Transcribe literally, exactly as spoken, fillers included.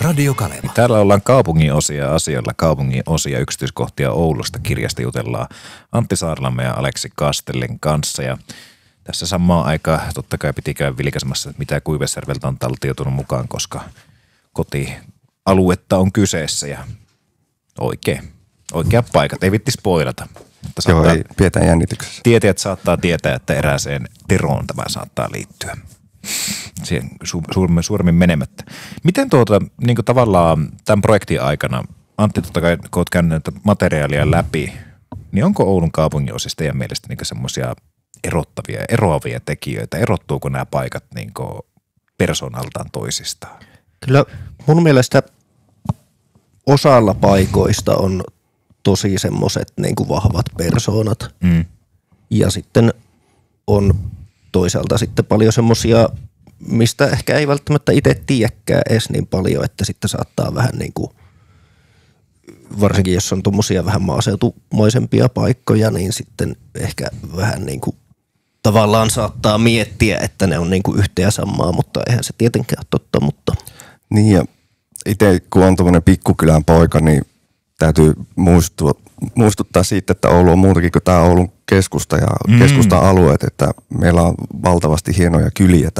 Radio Kaleva. Täällä ollaan kaupungin osia asioilla, kaupungin osia yksityiskohtia Oulusta. Kirjasta jutellaan Antti Saarlamme ja Aleksi Kastellin kanssa. Ja tässä samaan aikaan totta kai piti käydä vilkaisemassa, että mitä Kuivesjärveltä on taltioitunut mukaan, koska kotialuetta on kyseessä ja oikein, oikeat paikat. Ei vitti spoilata. Mutta Joo, ei, pidetään jännityksessä. Tietäjät saattaa tietää, että erääseen Teroon tämä saattaa liittyä. Siihen su- suuremmin menemättä. Miten tuota, niin kuin tavallaan tämän projektin aikana, Antti, totta kai kun olet käynyt näitä materiaalia läpi, niin onko Oulun kaupungin osista teidän mielestä niin semmoisia erottavia, eroavia tekijöitä? Erottuuko nämä paikat niin kuin persoonaltaan toisistaan? Kyllä mun mielestä osalla paikoista on tosi semmoiset niin kuin vahvat persoonat. Mm. Ja sitten on toisaalta sitten paljon semmoisia, mistä ehkä ei välttämättä itse tiedäkään edes niin paljon, että sitten saattaa vähän niin kuin, varsinkin jos on tommosia vähän maaseutumaisempia paikkoja, niin sitten ehkä vähän niin kuin tavallaan saattaa miettiä, että ne on niin kuin yhtä ja samaa, mutta eihän se tietenkään ole totta, mutta. Niin ja itse kun on tommonen pikkukylän poika, niin täytyy muistua, muistuttaa siitä, että Oulu on muutakin kuin tämä Oulun keskusta ja mm. keskustan alueet, että meillä on valtavasti hienoja kyliä